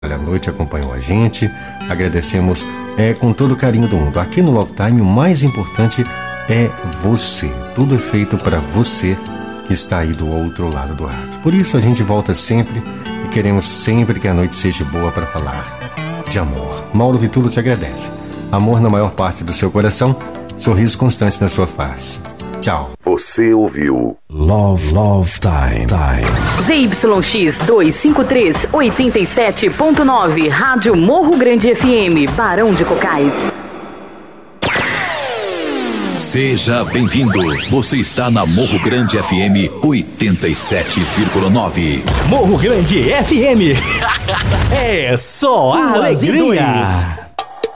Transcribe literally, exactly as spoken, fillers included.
à noite acompanham a gente. Agradecemos é, com todo o carinho do mundo. Aqui no Love Time, o mais importante é você. Tudo é feito para você que está aí do outro lado do rádio. Por isso a gente volta sempre e queremos sempre que a noite seja boa para falar de amor. Mauro Vitulo te agradece. Amor na maior parte do seu coração, sorriso constante na sua face. Tchau. Você ouviu Love, Love Time. Time. Z Y X duzentos e cinquenta e três, oitenta e sete ponto nove, Rádio Morro Grande F M, Barão de Cocais. Seja bem-vindo. Você está na Morro Grande F M oitenta e sete vírgula nove. Morro Grande F M. É só a alegria.